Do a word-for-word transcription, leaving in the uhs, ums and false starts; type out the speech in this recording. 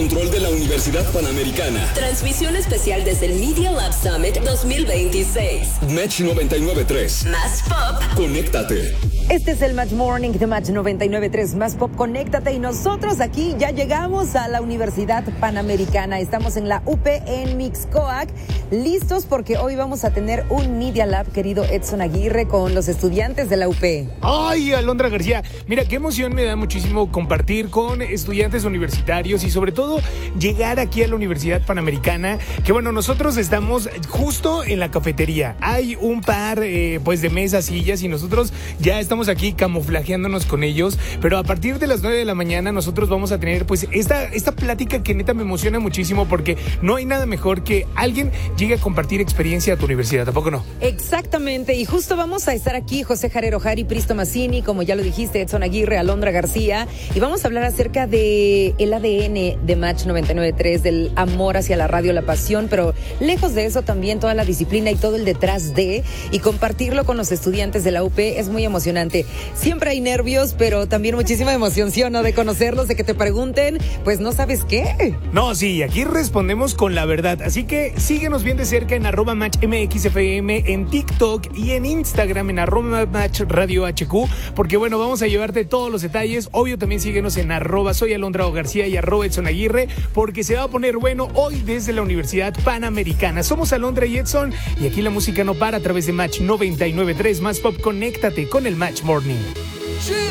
control de la Universidad Panamericana. Transmisión especial desde el Media Lab Summit dos mil veintiséis. Match noventa y nueve punto tres. Más pop. Conéctate. Este es el Match Morning de Match noventa y nueve punto tres. Más pop, conéctate. Y nosotros aquí ya llegamos a la Universidad Panamericana. Estamos en la U P en Mixcoac, listos porque hoy vamos a tener un Media Lab, querido Edson Aguirre, con los estudiantes de la U P. Ay, Alondra García, mira, qué emoción me da muchísimo compartir con estudiantes universitarios y sobre todo llegar aquí a la Universidad Panamericana, que bueno, nosotros estamos justo en la cafetería. Hay un par eh, pues de mesas, sillas y nosotros ya estamos aquí camuflajeándonos con ellos, pero a partir de las nueve de la mañana nosotros vamos a tener pues esta, esta plática que neta me emociona muchísimo porque no hay nada mejor que alguien llegue a compartir experiencia a tu universidad, ¿tampoco no? Exactamente, y justo vamos a estar aquí José Jarero Jari, Pristo Mazzini, como ya lo dijiste, Edson Aguirre, Alondra García, y vamos a hablar acerca de el A D N de Match noventa y nueve punto tres, del amor hacia la radio, la pasión, pero lejos de eso también toda la disciplina y todo el detrás de, y compartirlo con los estudiantes de la U P es muy emocionante. Siempre hay nervios, pero también muchísima emoción, ¿sí o no? De conocerlos, de que te pregunten, pues no sabes qué. No, sí, aquí respondemos con la verdad, así que síguenos bien de cerca en arroba match mxfm, en TikTok y en Instagram en arroba match radio hq, porque bueno, vamos a llevarte todos los detalles. Obvio también síguenos en arroba soy Alondra García y arroba Edson Aguirre, porque se va a poner bueno hoy desde la Universidad Panamericana. Somos Alondra y Edson y aquí la música no para a través de Match noventa y nueve punto tres. Más pop, conéctate con el Match Morning.